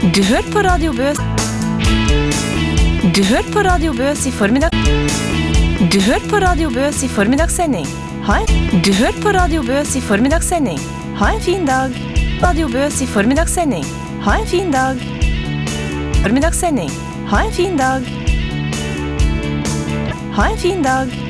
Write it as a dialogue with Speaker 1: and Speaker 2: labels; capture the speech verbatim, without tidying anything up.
Speaker 1: Du hørte på Radio Bøs Du hørte på Radio Bøs i formiddag Du hørte på Radio Bøs i formiddagssending Ha en Du hørte på Radio Bøs i formiddagssending Ha en fin dag Radio Bøs i formiddagssending Ha en fin dag Formiddagssending Ha en fin dag Ha en fin dag